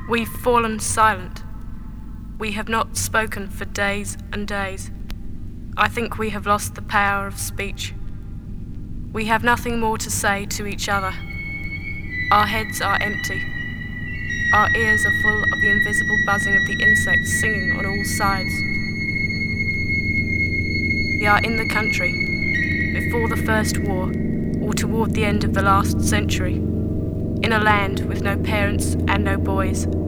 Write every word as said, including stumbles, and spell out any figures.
We've fallen silent. We have not spoken for days and days. I think we have lost the power of speech. We have nothing more to say to each other. Our heads are empty. Our ears are full of the invisible buzzing of the insects singing on all sides. We are in the country, before the First War, or toward the end of the last century, in a land with no parents and no boys,